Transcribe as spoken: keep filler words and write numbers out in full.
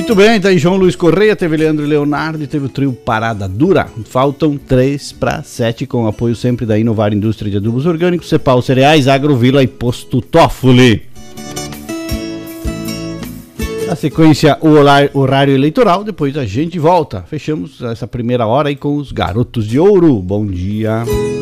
Muito bem, tá aí João Luiz Correia, teve Leandro e Leonardo e teve o trio Parada Dura. Faltam três para sete, com apoio sempre da Inovar Indústria de Adubos Orgânicos, Cepal Cereais, Agrovila e Posto Toffoli. Na sequência, o horário eleitoral, depois a gente volta. Fechamos essa primeira hora aí com os Garotos de Ouro. Bom dia.